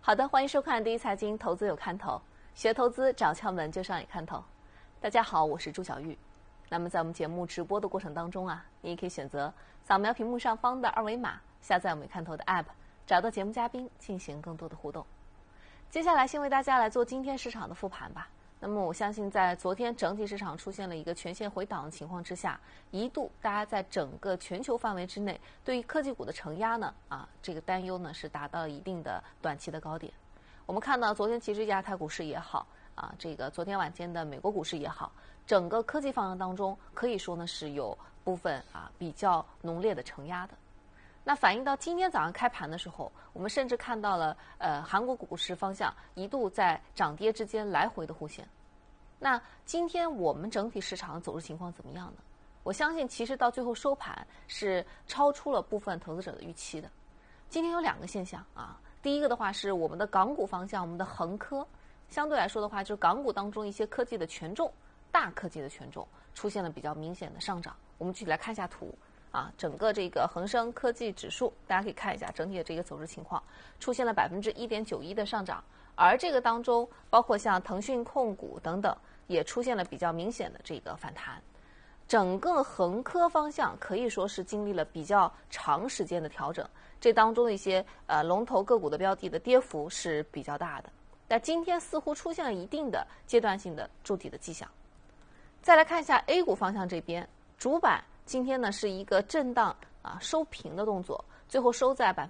好的，欢迎收看第一财经投资有看头，学投资找窍门就上也看头。大家好，我是朱小玉。那么在我们节目直播的过程当中啊，你也可以选择扫描屏幕上方的二维码，下载我们看头的 App， 找到节目嘉宾进行更多的互动。接下来先为大家来做今天市场的复盘吧。那么我相信在昨天整体市场出现了一个全线回档的情况之下，一度大家在整个全球范围之内对于科技股的承压呢这个担忧呢是达到了一定的短期的高点。我们看到昨天其实亚太股市也好这个昨天晚间的美国股市也好，整个科技方向当中可以说呢是有部分比较浓烈的承压的。那反映到今天早上开盘的时候，我们甚至看到了韩国股市方向一度在涨跌之间来回的互现。那今天我们整体市场的走势情况怎么样呢？我相信其实到最后收盘是超出了部分投资者的预期的。今天有两个现象第一个的话是我们的港股方向，我们的恒科相对来说的话，就是港股当中一些科技的权重，大科技的权重出现了比较明显的上涨。我们具体来看一下图整个这个恒生科技指数，大家可以看一下整体的这个走势情况，出现了1.91%的上涨，而这个当中包括像腾讯控股等等，也出现了比较明显的这个反弹。整个恒科方向可以说是经历了比较长时间的调整，这当中的一些龙头个股的标的的跌幅是比较大的，但今天似乎出现了一定的阶段性的筑底的迹象。再来看一下 A 股方向这边，主板今天呢是一个震荡收平的动作，最后收在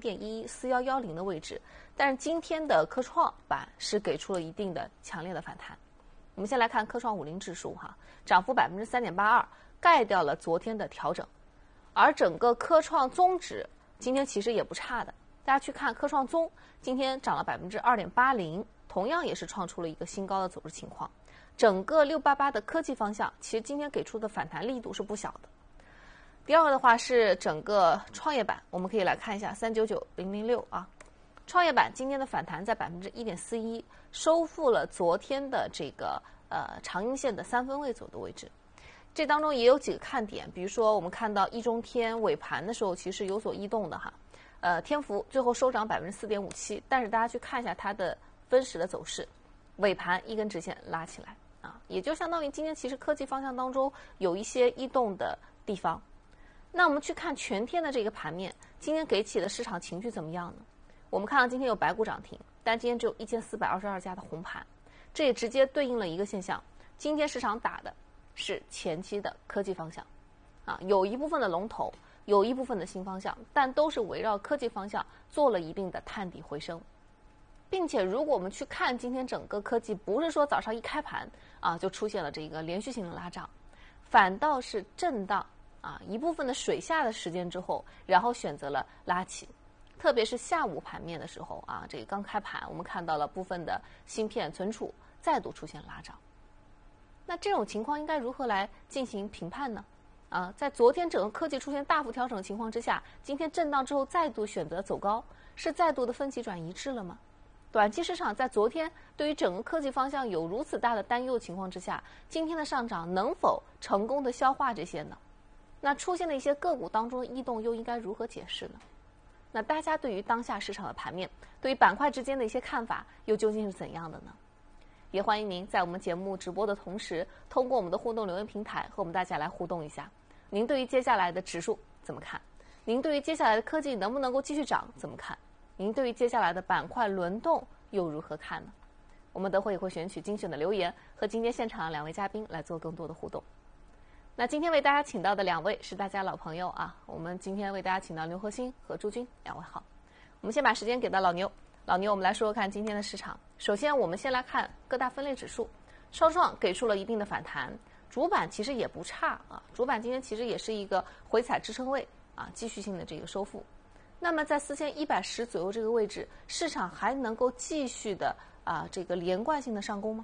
0.14110的位置。但是今天的科创板是给出了一定的强烈的反弹。我们先来看科创50指数涨幅3.82%，盖掉了昨天的调整。而整个科创综指今天其实也不差的，大家去看科创综今天涨了2.80%，同样也是创出了一个新高的走势情况。整个688的科技方向其实今天给出的反弹力度是不小的。第二个的话是整个创业板，我们可以来看一下399006创业板今天的反弹在1.41%，收复了昨天的这个长阴线的3分位左右的位置。这当中也有几个看点，比如说我们看到一中天尾盘的时候其实有所异动的天幅最后收涨4.57%，但是大家去看一下它的分时的走势，尾盘一根直线拉起来也就相当于今天其实科技方向当中有一些异动的地方。那我们去看全天的这个盘面，今天给起的市场情绪怎么样呢？我们看到今天有白股涨停，但今天只有1422家的红盘，这也直接对应了一个现象，今天市场打的是前期的科技方向有一部分的龙头，有一部分的新方向，但都是围绕科技方向做了一定的探底回升。并且如果我们去看今天整个科技，不是说早上一开盘就出现了这个连续性的拉涨，反倒是震荡一部分的水下的时间之后，然后选择了拉起。特别是下午盘面的时候这个刚开盘我们看到了部分的芯片存储再度出现拉涨。那这种情况应该如何来进行评判呢？在昨天整个科技出现大幅调整的情况之下，今天震荡之后再度选择走高，是再度的分歧转移至了吗？短期市场在昨天对于整个科技方向有如此大的担忧的情况之下，今天的上涨能否成功的消化这些呢？那出现的一些个股当中的异动又应该如何解释呢？那大家对于当下市场的盘面，对于板块之间的一些看法又究竟是怎样的呢？也欢迎您在我们节目直播的同时，通过我们的互动留言平台和我们大家来互动一下。您对于接下来的指数怎么看？您对于接下来的科技能不能够继续涨怎么看？您对于接下来的板块轮动又如何看呢？我们等会也会选取精选的留言和今天现场2位嘉宾来做更多的互动。那今天为大家请到的2位是大家老朋友我们今天为大家请到刘和欣和朱军2位好。我们先把时间给到老牛，我们来说说看今天的市场。首先我们先来看各大分类指数，稍创给出了一定的反弹，主板其实也不差主板今天其实也是一个回踩支撑位继续性的这个收复。那么在4110左右这个位置，市场还能够继续的这个连贯性的上攻吗？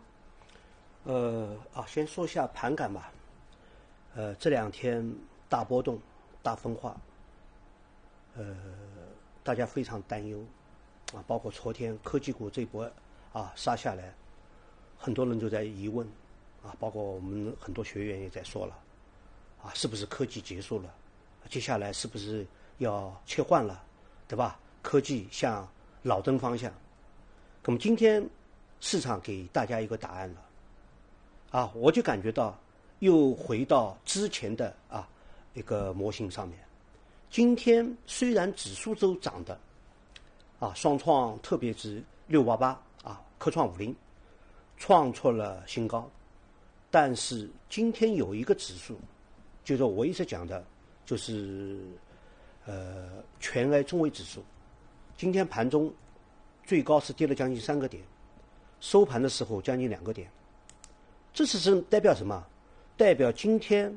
先说一下盘感吧。这2天大波动、大分化，大家非常担忧包括昨天科技股这波杀下来，很多人就在疑问包括我们很多学员也在说了是不是科技结束了？接下来是不是要切换了，对吧？科技向老登方向那么今天市场给大家一个答案了，我就感觉到又回到之前的一个模型上面。今天虽然指数都涨的双创特别值688科创50创出了新高，但是今天有一个指数，就是我一直讲的，就是全 A 中微指数，今天盘中最高是跌了将近3个点，收盘的时候将近2个点。这是代表什么？代表今天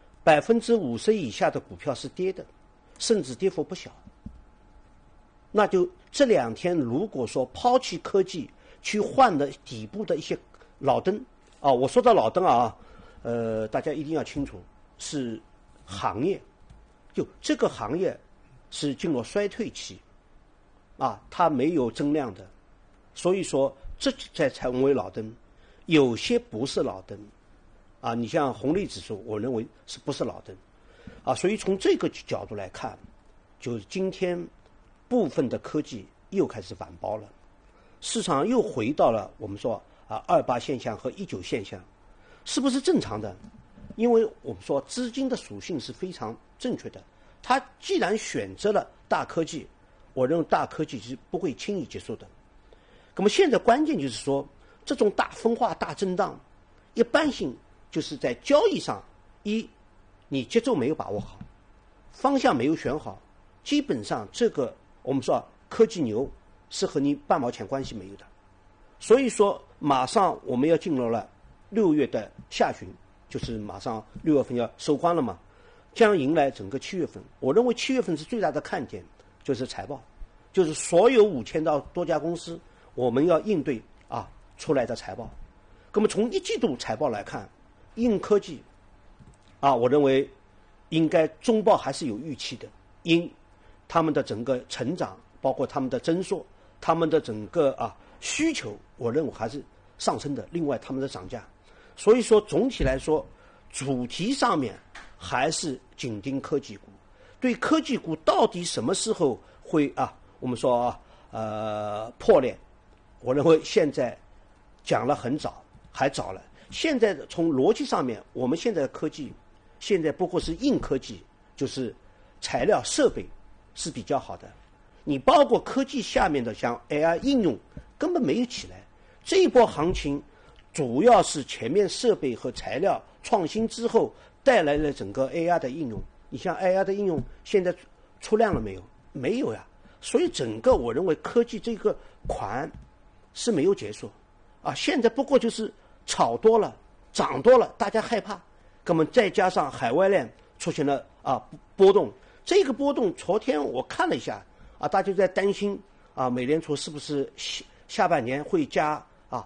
50%以下的股票是跌的，甚至跌幅不小。那就这2天如果说抛弃科技去换的底部的一些老灯我说到老灯大家一定要清楚，是行业，就这个行业是进入衰退期它没有增量的，所以说这才成为老灯。有些不是老灯你像红利指数，我认为是不是老灯所以从这个角度来看，就是今天部分的科技又开始反包了，市场又回到了我们说28现象和19现象，是不是正常的？因为我们说资金的属性是非常正确的，它既然选择了大科技，我认为大科技是不会轻易结束的。那么现在关键就是说，这种大分化、大震荡，一般性就是在交易上，你节奏没有把握好，方向没有选好，基本上这个我们说科技牛是和你半毛钱关系没有的。所以说马上我们要进入了6月的下旬，就是马上6月份要收官了嘛，将迎来整个7月份。我认为7月份是最大的看点，就是财报，就是所有5000到多家公司我们要应对出来的财报。那么从1季度财报来看，硬科技我认为应该中报还是有预期的，因他们的整个成长，包括他们的增速，他们的整个需求，我认为还是上升的。另外他们的涨价，所以说总体来说，主题上面还是紧盯科技股。对科技股到底什么时候会我们说破裂，我认为现在讲了很早，还早了。现在从逻辑上面，我们现在的科技现在不过是硬科技，就是材料设备是比较好的，你包括科技下面的像 AI 应用根本没有起来。这一波行情主要是前面设备和材料创新之后带来了整个 AI 的应用。你像 AI 的应用现在出量了没有？没有呀。所以整个我认为科技这个款是没有结束现在不过就是炒多了，涨多了，大家害怕，那么再加上海外链出现了波动。这个波动昨天我看了一下大家在担心美联储是不是下半年会加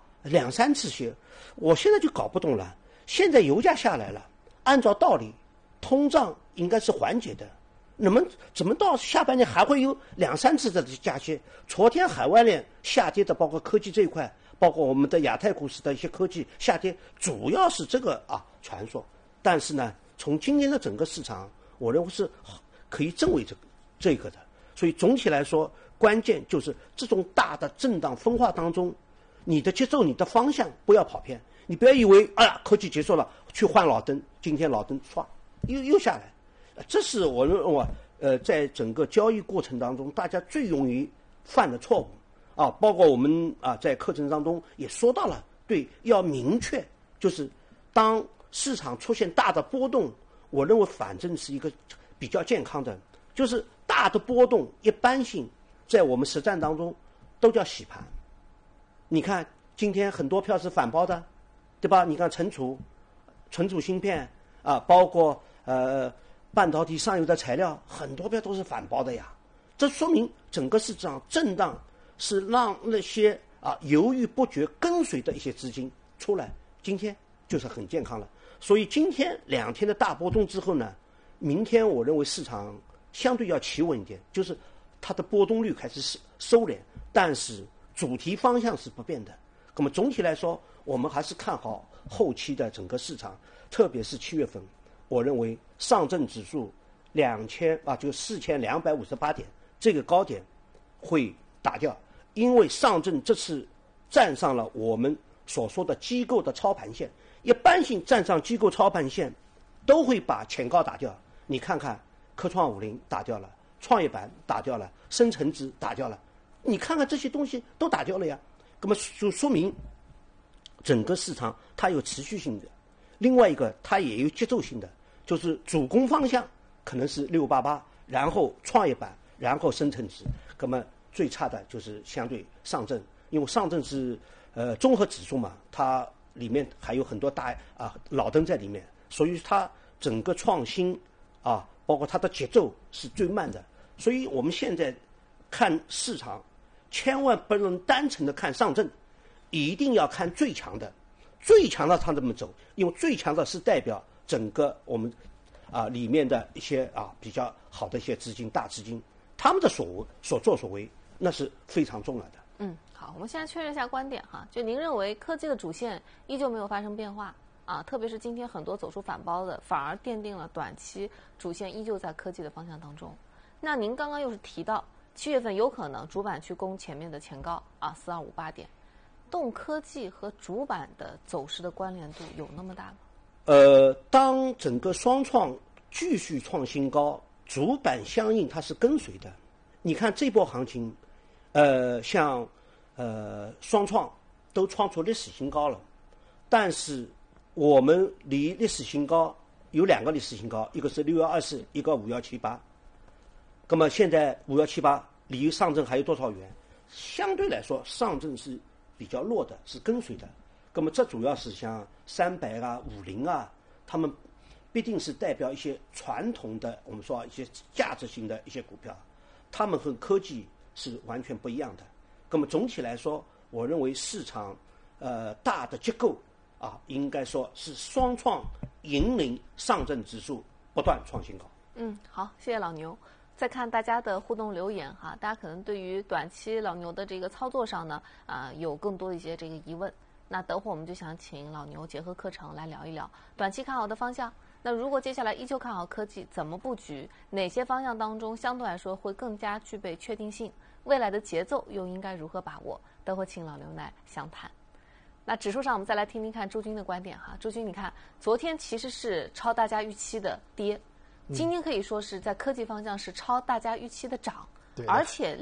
2-3次息。我现在就搞不懂了，现在油价下来了，按照道理通胀应该是缓解的，怎么到下半年还会有2-3次的加息？昨天海外链下跌的，包括科技这一块，包括我们的亚太股市的一些科技下跌，主要是这个传说。但是呢，从今年的整个市场，我认为是可以证伪这个的。所以总体来说，关键就是这种大的震荡分化当中，你的节奏、你的方向不要跑偏。你不要以为科技结束了去换老灯，今天老灯唰又下来。这是我认为在整个交易过程当中大家最容易犯的错误包括我们在课程当中也说到了，对，要明确，就是当市场出现大的波动，我认为反正是一个比较健康的，就是大的波动一般性在我们实战当中都叫洗盘。你看今天很多票是反包的，对吧？你看存储芯片包括半导体上游的材料，很多票都是反包的呀。这说明整个市场震荡是让那些犹豫不决跟随的一些资金出来，今天就是很健康了。所以今天2天的大波动之后呢，明天我认为市场相对要企稳一点，就是它的波动率开始收敛，但是主题方向是不变的。那么总体来说，我们还是看好后期的整个市场，特别是7月份，我认为上证指数就4258点这个高点会打掉，因为上证这次站上了我们所说的机构的操盘线。一般性站上机构操盘线，都会把前高打掉。你看看科创50打掉了，创业板打掉了，深成指打掉了，你看看这些东西都打掉了呀。那么就说明整个市场它有持续性的，另外一个它也有节奏性的，就是主攻方向可能是688，然后创业板，然后深成指。那么最差的就是相对上证，因为上证是综合指数嘛，它里面还有很多大老灯在里面，所以它整个创新包括它的节奏是最慢的。所以我们现在看市场，千万不能单纯的看上证，一定要看最强的，最强的它这么走，因为最强的是代表整个我们里面的一些比较好的一些资金、大资金，他们的所作所为，那是非常重要的。 好，我们现在确认一下观点哈，就您认为科技的主线依旧没有发生变化特别是今天很多走出反包的，反而奠定了短期主线依旧在科技的方向当中。那您刚刚又是提到7月份有可能主板去攻前面的前高4258点，动科技和主板的走势的关联度有那么大吗？ 当整个双创继续创新高，主板相应它是跟随的。你看这波行情，像双创都创出历史新高了，但是我们离历史新高有2个历史新高，一个是6124，一个5178。那么现在5178离上证还有多少元？相对来说，上证是比较弱的，是跟随的。那么这主要是像30050他们必定是代表一些传统的，我们说一些价值型的一些股票，他们和科技是完全不一样的。那么总体来说，我认为市场大的结构应该说是双创引领上证指数不断创新高。 好，谢谢老牛。再看大家的互动留言哈，大家可能对于短期老牛的这个操作上呢，有更多的一些这个疑问。那等会儿我们就想请老牛结合课程来聊一聊短期看好的方向。那如果接下来依旧看好科技，怎么布局？哪些方向当中相对来说会更加具备确定性？未来的节奏又应该如何把握？等会儿请老牛来详谈。那指数上，我们再来听听看朱军的观点哈。朱军，你看昨天其实是超大家预期的跌，今天可以说是在科技方向是超大家预期的涨，而且